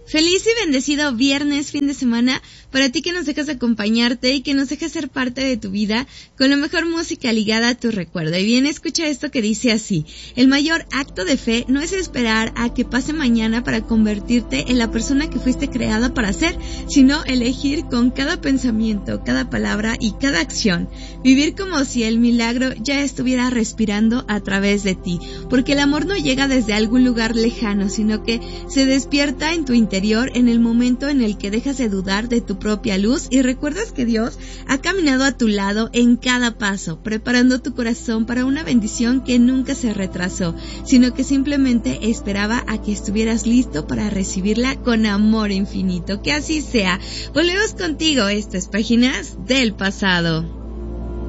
Feliz y bendecido viernes, fin de semana, para ti que nos dejas acompañarte y que nos dejas ser parte de tu vida con la mejor música ligada a tu recuerdo. Y bien, escucha esto que dice así: el mayor acto de fe no es esperar a que pase mañana para convertirte en la persona que fuiste creada para ser, sino elegir con cada pensamiento, cada palabra y cada acción, vivir como si el milagro ya estuviera respirando a través de ti, porque el amor no llega desde algún lugar lejano, sino que se despierta en tu interior en el momento en el que dejas de dudar de tu propia luz y recuerdas que Dios ha caminado a tu lado en cada paso, preparando tu corazón para una bendición que nunca se retrasó, sino que simplemente esperaba a que estuvieras listo para recibirla con amor infinito. Que así sea. Volvemos contigo, estas páginas del pasado.